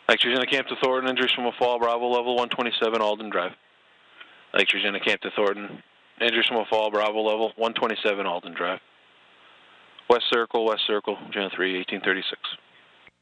Lake Regina Camp to Thornton, injuries from a fall, Bravo level 127 Alden Drive. Lake Regina Camp to Thornton, injuries from a fall, Bravo level 127 Alden Drive. West Circle, Virginia 3, 1836.